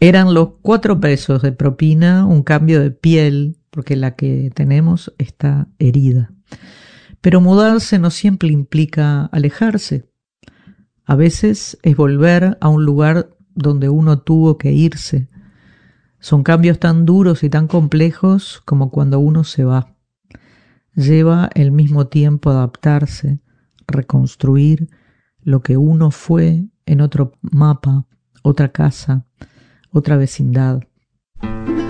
Eran los 4 pesos de propina, un cambio de piel, porque la que tenemos está herida. Pero mudarse no siempre implica alejarse. A veces es volver a un lugar donde uno tuvo que irse. Son cambios tan duros y tan complejos como cuando uno se va. Lleva el mismo tiempo adaptarse, reconstruir lo que uno fue en otro mapa, otra casa, otra vecindad.